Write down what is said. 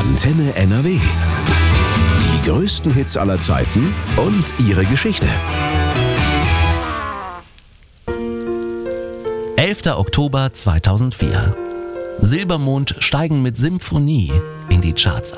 Antenne NRW. Die größten Hits aller Zeiten und ihre Geschichte. 11. Oktober 2004. Silbermond steigen mit Symphonie in die Charts ein.